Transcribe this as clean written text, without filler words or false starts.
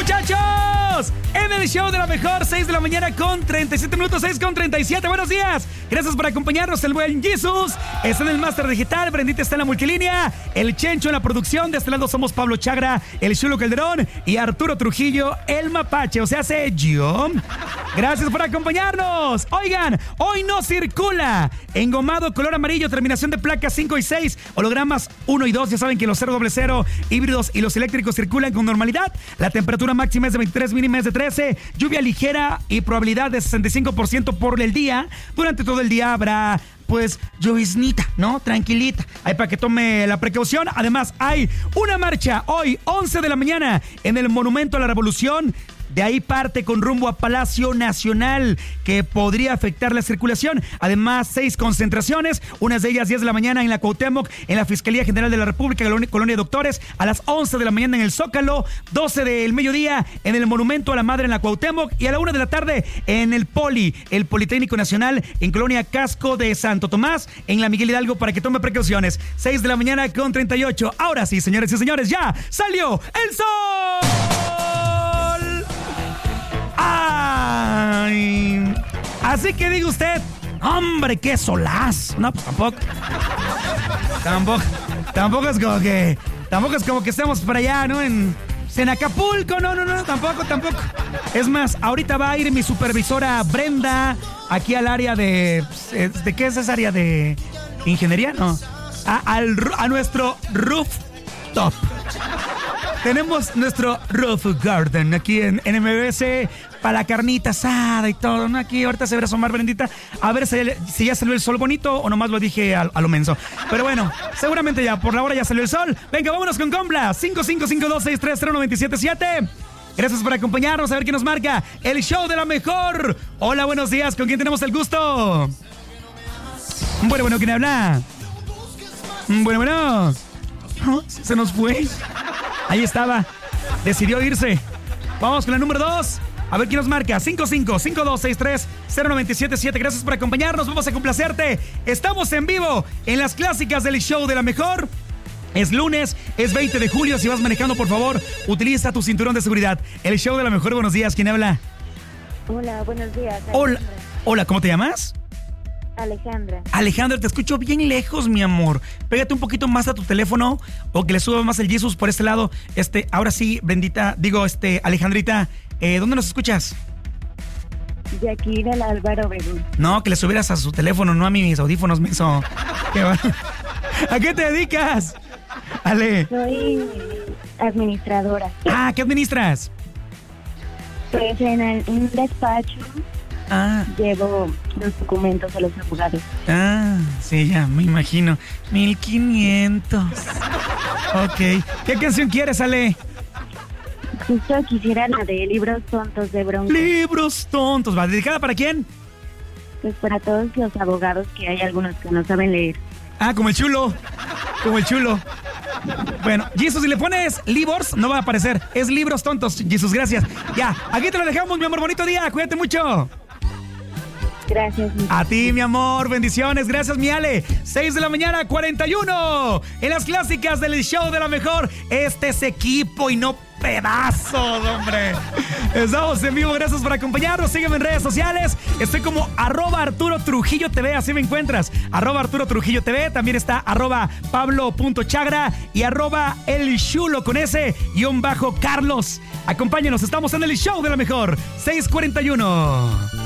muchachos! En el show de la mejor, 6 de la mañana con 37 minutos, 6 con 37. Buenos días. Gracias por acompañarnos. El buen Jesus está en el Máster Digital. Brendita está en la multilínea. El Chencho en la producción. De este lado somos Pablo Chagra, el Chulo Calderón y Arturo Trujillo, el Mapache. O sea, hace yo. Gracias por acompañarnos. Oigan, hoy no circula. Engomado color amarillo, terminación de placas 5 y 6. Hologramas 1 y 2. Ya saben que los 000, híbridos y los eléctricos circulan con normalidad. La temperatura máxima es de 23, mínima es de 13. Lluvia ligera y probabilidad de 65% por el día. Durante todo el día habrá, pues, lloviznita, ¿no? Tranquilita. Ahí para que tome la precaución. Además, hay una marcha hoy, 11 de la mañana, en el Monumento a la Revolución. De ahí parte con rumbo a Palacio Nacional, que podría afectar la circulación. Además, 6 concentraciones, unas de ellas 10 de la mañana en la Cuauhtémoc, en la Fiscalía General de la República, Colonia de Doctores, a las 11 de la mañana en el Zócalo, 12 del mediodía en el Monumento a la Madre en la Cuauhtémoc y a la 1 de la tarde en el el Politécnico Nacional, en Colonia Casco de Santo Tomás, en la Miguel Hidalgo, para que tome precauciones. 6 de la mañana con 38. Ahora sí, señores y señores, ya salió el sol. Ay, así que diga usted, hombre, qué solaz. No, pues tampoco es como que estemos por allá, ¿no? En Acapulco, no, tampoco. Es más, ahorita va a ir mi supervisora Brenda aquí al área ¿de qué es esa área? ¿De ingeniería? No, a nuestro rooftop. Tenemos nuestro roof garden aquí en MBS para la carnita asada y todo, ¿no? Aquí ahorita se verá asomar, Brendita, a ver si ya salió el sol bonito o nomás lo dije a lo menso. Pero bueno, seguramente ya por la hora ya salió el sol. Venga, vámonos con Compla 5552630977. Gracias por acompañarnos, a ver quién nos marca. El show de la mejor. Hola, buenos días, ¿con quién tenemos el gusto? Bueno, ¿quién habla? Bueno. Se nos fue. Ahí estaba. Decidió irse. Vamos con el número 2. A ver quién nos marca. 5552630977. Gracias por acompañarnos. Vamos a complacerte. Estamos en vivo en las clásicas del show de la mejor. Es lunes, es 20 de julio. Si vas manejando, por favor, utiliza tu cinturón de seguridad. El show de la mejor. Buenos días. ¿Quién habla? Hola, buenos días. Alejandra. Hola, ¿cómo te llamas? Alejandra, te escucho bien lejos, mi amor. Pégate un poquito más a tu teléfono o que le suba más el Jesus por este lado. Ahora sí, Bendita, Alejandrita, ¿dónde nos escuchas? De aquí del Álvaro Obregón. No, que le subieras a su teléfono, no a mis audífonos, menso. ¿A qué te dedicas? Ale. Soy administradora. Ah, ¿qué administras? Pues en un despacho. Llevo los documentos a los abogados. Sí, ya me imagino. 1500. Ok. ¿Qué canción quieres, Ale? Justo quisiera la de Libros Tontos de Bronco. Libros Tontos. ¿Va dedicada para quién? Pues para todos los abogados, que hay algunos que no saben leer. Como el chulo. Bueno, Jesus, si le pones Libros, no va a aparecer. Es Libros Tontos, Jesus, gracias. Ya, aquí te lo dejamos, mi amor. Bonito día, cuídate mucho. Gracias. A ti, mi amor, bendiciones. Gracias, mi Ale. 6 de la mañana, 41. En las clásicas del show de la mejor. Este es equipo y no pedazos, hombre. Estamos en vivo, gracias por acompañarnos. Sígueme en redes sociales. Estoy como @ArturoTrujilloTV, así me encuentras. @ArturoTrujilloTV. También está @Pablo.Chagra y @ElChulo con _Carlos. Acompáñenos, estamos en el show de la mejor. 6:41.